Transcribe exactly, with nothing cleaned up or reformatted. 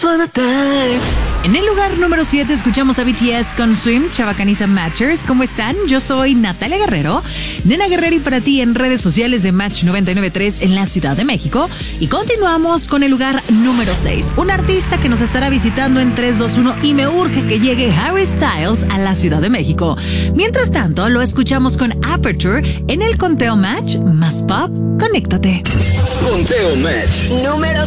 for the time. En el lugar número siete escuchamos a B T S con Swim, Chavacaniza Matchers. ¿Cómo están? Yo soy Natalia Guerrero, Nena Guerrero, y para ti en redes sociales de Match noventa y nueve punto tres en la Ciudad de México. Y continuamos con el lugar número seis, un artista que nos estará visitando en tres, dos, uno y me urge que llegue Harry Styles a la Ciudad de México. Mientras tanto, lo escuchamos con Aperture en el conteo Match más Pop. Conéctate. Conteo Match Número